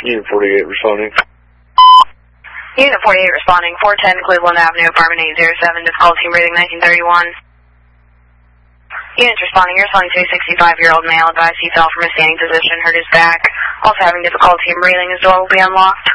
Unit 48 responding. Unit 48 responding, 410 Cleveland Avenue, apartment 807, difficulty rating 1931. Units responding, you're responding to a 65-year-old male. Advised he fell from a standing position, hurt his back. Also having difficulty in breathing, his door will be unlocked.